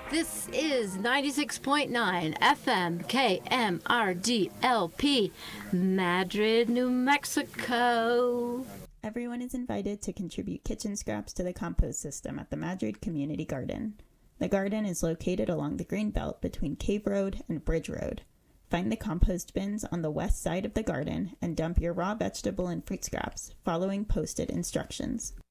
This is 96.9 FM KMRDLP, Madrid, New Mexico. Everyone is invited to contribute kitchen scraps to the compost system at the Madrid Community Garden. The garden is located along the green belt between Cave Road and Bridge Road. Find the compost bins on the west side of the garden and dump your raw vegetable and fruit scraps following posted instructions.